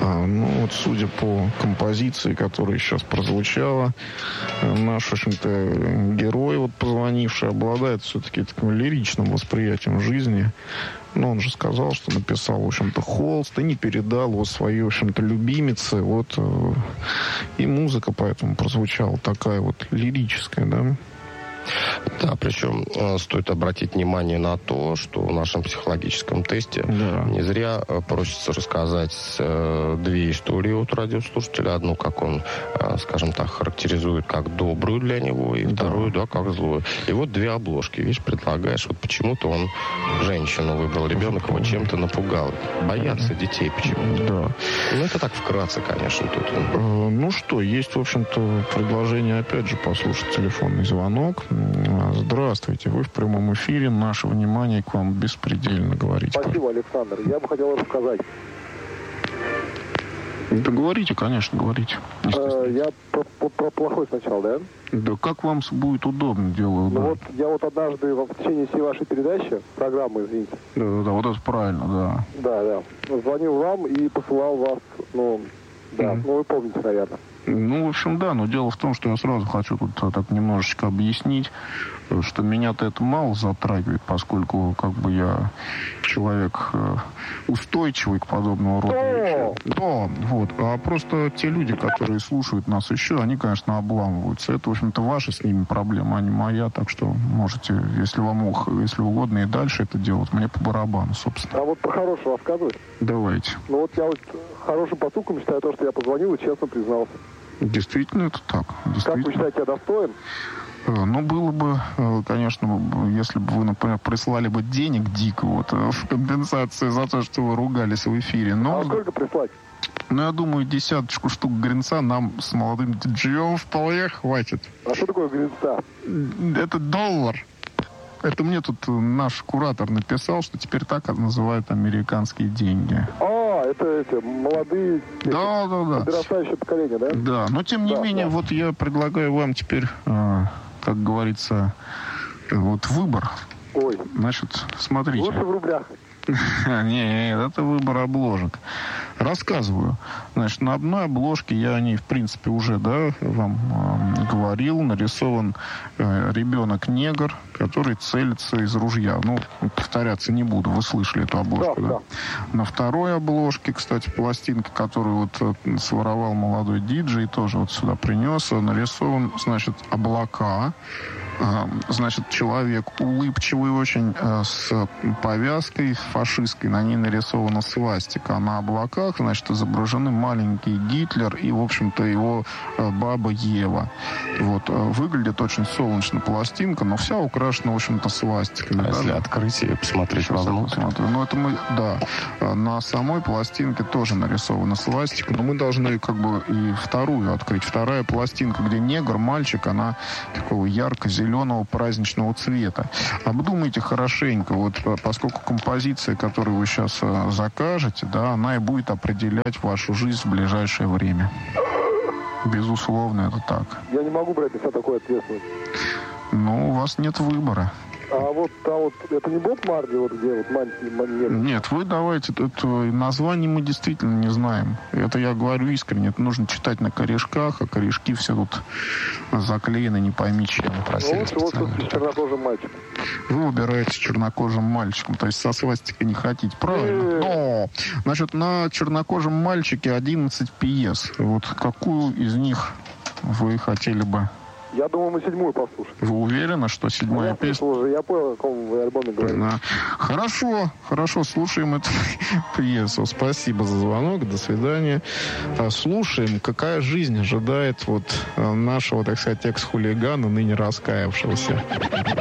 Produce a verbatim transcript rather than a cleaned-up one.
Ну, вот судя по композиции, которая сейчас прозвучала, наш, в общем-то, герой, вот позвонивший, обладает все-таки таким лиричным восприятием жизни. Но он же сказал, что написал, в общем-то, холст и не передал его своей, в общем-то, любимице. Вот и музыка поэтому прозвучала такая вот лирическая, да. Да, причем э, стоит обратить внимание на то, что в нашем психологическом тесте да. не зря э, просится рассказать э, две истории от радиослушателя. Одну, как он, э, скажем так, характеризует как добрую для него, и да. вторую, да, как злую. И вот две обложки, видишь, предлагаешь. Вот почему-то он женщину выбрал, ребенок его чем-то напугал. Боятся детей почему-то. Да. Ну, это так вкратце, конечно, тут. Э, ну что, есть, в общем-то, предложение, опять же, послушать телефонный звонок. Здравствуйте, вы в прямом эфире. Наше внимание к вам беспредельно, говорите. Спасибо, Александр. Я бы хотел рассказать. Да говорите, конечно, говорите. Э, я про, про, про плохой сначала, да? Да как вам будет удобно, делаю. Ну да. вот я вот однажды в течение всей вашей передачи, программы, извините. Да, да, да, вот это правильно, да. Да, да. Звонил вам и посылал вас, ну, да, mm-hmm. ну вы помните, наверное. Ну, в общем, да, но дело в том, что я сразу хочу тут так немножечко объяснить, что меня-то это мало затрагивает, поскольку как бы я человек устойчивый к подобного рода вещам. Да, вот. А просто те люди, которые слушают нас еще, они, конечно, обламываются. Это, в общем-то, ваша с ними проблема, а не моя. Так что можете, если вам если угодно, и дальше это делать. Мне по барабану, собственно. А вот про хорошего рассказывать? Давайте. Ну вот я вот хорошим поступком считаю то, что я позвонил и честно признался. Действительно, это так. Как вы считаете, я достоин? Ну, было бы, конечно, если бы вы, например, прислали бы денег дико вот, в компенсацию за то, что вы ругались в эфире. Но... А сколько прислать? Ну, я думаю, десяточку штук гринца нам с молодым диджеем вполне хватит. А что такое гринца? Это доллар. Это мне тут наш куратор написал, что теперь так называют американские деньги. А, это эти молодые, да, эти, да, да. подрастающее поколение, да? Да, но тем не да, менее, да. вот я предлагаю вам теперь, э, как говорится, вот выбор. Ой. Значит, смотрите. Лучше в рублях. Нет, это выбор обложек. Рассказываю. Значит, на одной обложке, я о ней, в принципе, уже, да, вам э, говорил, нарисован э, ребенок-негр, который целится из ружья. Ну, повторяться не буду, вы слышали эту обложку, да? Да, да? да. На второй обложке, кстати, пластинка, которую вот э, своровал молодой диджей, тоже вот сюда принес, нарисован, значит, облака. Значит, человек улыбчивый очень, с повязкой фашистской, на ней нарисована свастика. А на облаках, значит, изображены маленький Гитлер и, в общем-то, его баба Ева. Вот. Выглядит очень солнечно пластинка, но вся украшена, в общем-то, свастикой. А да? Если открыть и посмотреть вовнутрь? Ну, это мы, да. На самой пластинке тоже нарисована свастика, но мы должны как бы и вторую открыть. Вторая пластинка, где негр, мальчик, она такого ярко-зеленого зеленого праздничного цвета. Обдумайте хорошенько, вот поскольку композиция, которую вы сейчас закажете, да, она и будет определять вашу жизнь в ближайшее время. Безусловно, это так. Я не могу брать на себя такой ответственность. Ну, у вас нет выбора. А вот, а вот это не Боб Марли, вот где вот мантии? Нет, вы давайте, это название мы действительно не знаем. Это я говорю искренне, это нужно читать на корешках, а корешки все тут заклеены, не пойми чем. Ну, вот, вот с чернокожим мальчиком. Вы выбираете с чернокожим мальчиком, то есть со свастикой не хотите, правильно? Но, значит, на чернокожем мальчике одиннадцать пьес. Вот какую из них вы хотели бы? Я думаю, мы седьмую послушаем. Вы уверены, что седьмая я песня? Уже, я понял, о каком вы альбоме говорите. Да. Хорошо, хорошо, слушаем эту пьесу. Спасибо за звонок, до свидания. Слушаем, какая жизнь ожидает вот нашего, так сказать, экс-хулигана, ныне раскаявшегося.